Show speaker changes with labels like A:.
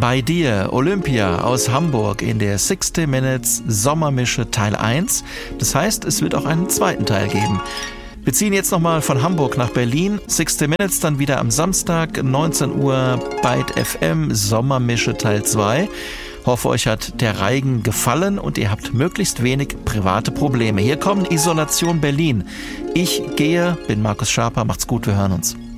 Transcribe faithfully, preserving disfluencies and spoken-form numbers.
A: Bei dir, Olympia aus Hamburg in der sixty Minutes Sommermische Teil eins. Das heißt, es wird auch einen zweiten Teil geben. Wir ziehen jetzt nochmal von Hamburg nach Berlin. sixty Minutes dann wieder am Samstag, neunzehn Uhr, Byte F M, Sommermische Teil zwei. Hoffe, euch hat der Reigen gefallen und ihr habt möglichst wenig private Probleme. Hier kommen Isolation Berlin. Ich gehe, bin Markus Schaper, macht's gut, wir hören uns.